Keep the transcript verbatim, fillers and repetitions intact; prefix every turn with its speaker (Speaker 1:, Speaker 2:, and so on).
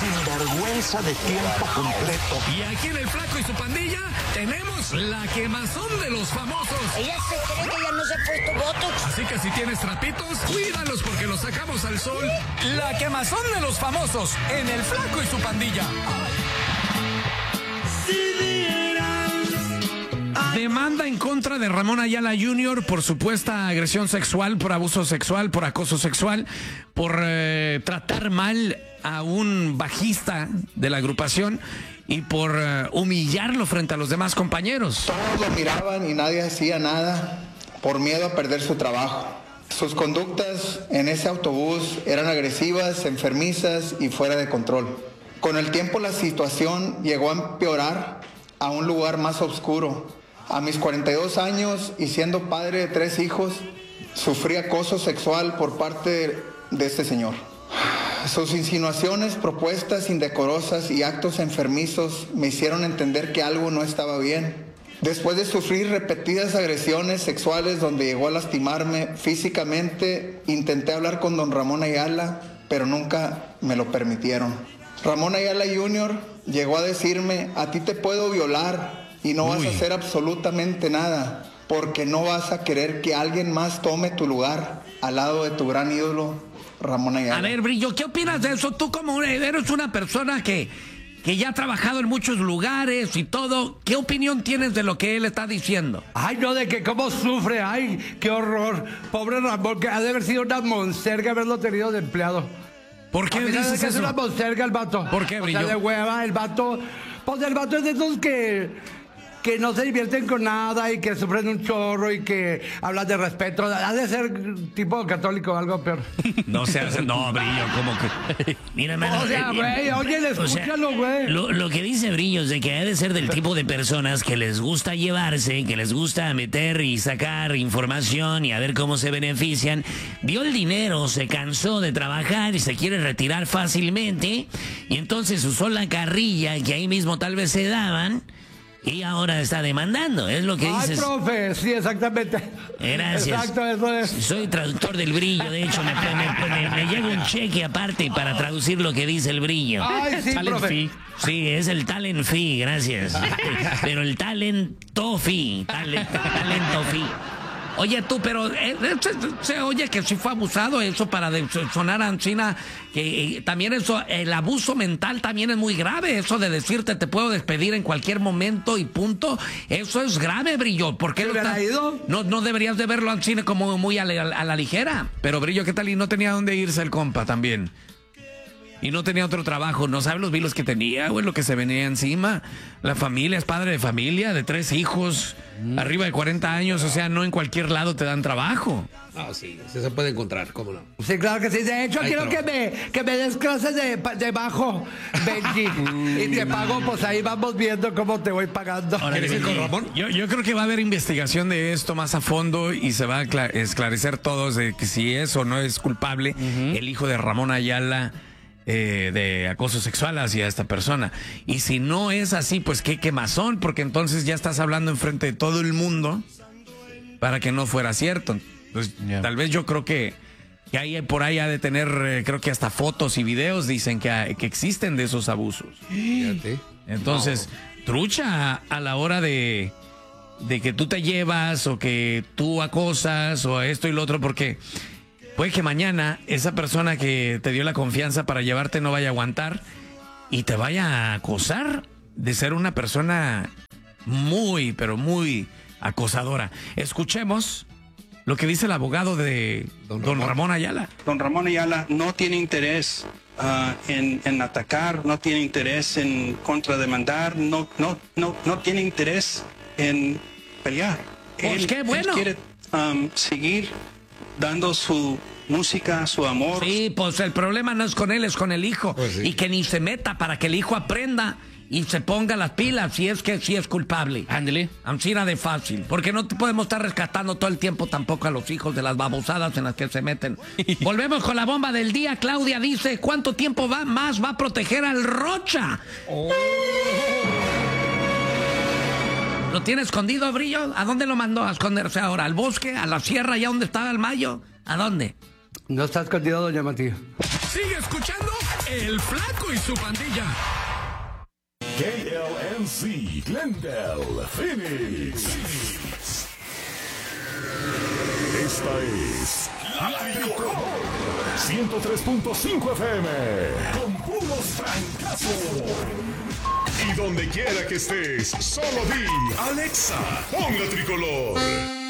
Speaker 1: sinvergüenza de tiempo completo.
Speaker 2: Y aquí en El Flaco y su Pandilla tenemos la quemazón de los famosos.
Speaker 3: Ella se cree que ya no se ha puesto botox.
Speaker 2: Así que si tienes trapitos, cuídalos porque los sacamos al sol. La quemazón de los famosos en El Flaco y su Pandilla. Demanda en contra de Ramón Ayala junior por supuesta agresión sexual, por abuso sexual, por acoso sexual, por eh, tratar mal a un bajista de la agrupación y por uh, humillarlo frente a los demás compañeros.
Speaker 4: Todos lo miraban y nadie hacía nada por miedo a perder su trabajo. Sus conductas en ese autobús eran agresivas, enfermizas y fuera de control. Con el tiempo la situación llegó a empeorar a un lugar más oscuro. A mis cuarenta y dos años y siendo padre de tres hijos, sufrí acoso sexual por parte de, de este señor. Sus insinuaciones, propuestas indecorosas y actos enfermizos me hicieron entender que algo no estaba bien. Después de sufrir repetidas agresiones sexuales donde llegó a lastimarme físicamente, intenté hablar con don Ramón Ayala, pero nunca me lo permitieron. Ramón Ayala junior llegó a decirme, a ti te puedo violar y no Uy. vas a hacer absolutamente nada, porque no vas a querer que alguien más tome tu lugar al lado de tu gran ídolo, Ramón Ayala.
Speaker 2: A ver, Brillo, ¿qué opinas de eso? Tú como eres una persona que, que ya ha trabajado en muchos lugares y todo, ¿qué opinión tienes de lo que él está diciendo?
Speaker 5: Ay, no, de que cómo sufre, ay, qué horror. Pobre Ramón, que ha de haber sido una monserga haberlo tenido de empleado.
Speaker 2: ¿Por qué dices
Speaker 5: que
Speaker 2: eso?
Speaker 5: Es una monserga el vato.
Speaker 2: ¿Por qué, Brillo?
Speaker 5: O sea, de hueva, el vato, pues el vato es de esos que... que no se divierten con nada y que sufren un chorro y que hablan de respeto. Ha de ser tipo católico o algo peor.
Speaker 2: No seas, no, Brillo, como que... Mira, mano,
Speaker 5: o sea, güey, eh, oye, escúchalo, güey.
Speaker 6: O sea, lo, lo que dice Brillo es de que ha de ser del tipo de personas que les gusta llevarse, que les gusta meter y sacar información y a ver cómo se benefician. Vio el dinero, se cansó de trabajar y se quiere retirar fácilmente. Y entonces usó la carrilla que ahí mismo tal vez se daban. Y ahora está demandando, es lo que
Speaker 5: Ay,
Speaker 6: dices.
Speaker 5: Ay, profe, sí, exactamente.
Speaker 6: Gracias.
Speaker 5: Exacto, eso es.
Speaker 6: Soy traductor del Brillo, de hecho, me, me, me, me llega un cheque aparte para traducir lo que dice el Brillo.
Speaker 5: Ay, sí,
Speaker 6: talent
Speaker 5: profe.
Speaker 6: Fee. Sí, es el talent fee, gracias. Pero el talento fee, talent, talento fee.
Speaker 2: Oye, tú, pero eh, se, se oye que sí fue abusado eso para de, sonar a China, que eh, también eso, el abuso mental también es muy grave, eso de decirte te puedo despedir en cualquier momento y punto, eso es grave, Brillo. ¿Por qué no, está, no, no deberías de verlo al cine como muy a la, a la ligera? Pero Brillo, ¿qué tal? Y no tenía dónde irse el compa también. Y no tenía otro trabajo, no sabe los vilos que tenía, güey, lo que se venía encima. La familia, es padre de familia, de tres hijos, mm. arriba de cuarenta años, o sea, no en cualquier lado te dan trabajo.
Speaker 7: Ah, sí, sí se puede encontrar, ¿cómo no?
Speaker 5: Sí, claro que sí. De hecho, Ay, quiero que me, que me des clases de, de bajo, Benji. Y te pago, pues ahí vamos viendo cómo te voy pagando.
Speaker 2: ¿Quieres ir con Ramón? Yo, yo creo que va a haber investigación de esto más a fondo y se va a esclarecer todos de que si es o no es culpable uh-huh. el hijo de Ramón Ayala. Eh, de acoso sexual hacia esta persona. Y si no es así, pues qué quemazón, porque entonces ya estás hablando enfrente de todo el mundo para que no fuera cierto. Pues yeah. tal vez yo creo que, que hay por ahí ha de tener, eh, creo que hasta fotos y videos dicen que, que existen de esos abusos. Fíjate. Entonces, no. trucha a, a la hora de, de que tú te llevas o que tú acosas o esto y lo otro, porque puede que mañana esa persona que te dio la confianza para llevarte no vaya a aguantar y te vaya a acosar de ser una persona muy, pero muy acosadora. Escuchemos lo que dice el abogado de don, don Ramón. Ramón Ayala.
Speaker 8: Don Ramón Ayala no tiene interés uh, en, en atacar, no tiene interés en contrademandar, no, no, no, no tiene interés en pelear.
Speaker 2: Pues
Speaker 8: él,
Speaker 2: qué bueno.
Speaker 8: Él quiere um, seguir dando su música, su amor.
Speaker 2: Sí, pues el problema no es con él, es con el hijo. Pues sí. Y que ni se meta para que el hijo aprenda y se ponga las pilas si es que sí es culpable.
Speaker 7: Ándele.
Speaker 2: Ancina de fácil. Porque no te podemos estar rescatando todo el tiempo tampoco a los hijos de las babosadas en las que se meten. Volvemos con la bomba del día. Claudia dice, ¿cuánto tiempo va más va a proteger al Rocha? Oh. ¿Lo tiene escondido, Brillo? ¿A dónde lo mandó a esconderse ahora? ¿Al bosque? ¿A la sierra? ¿Allá donde estaba el Mayo? ¿A dónde?
Speaker 5: No está escondido, doña Matías.
Speaker 2: Sigue escuchando El Flaco y su pandilla.
Speaker 1: K L M C, Glendale, Phoenix. Esta es La Tricolor ciento tres punto cinco F M, con puros francazos. Y donde quiera que estés, solo di Alexa, pon La Tricolor.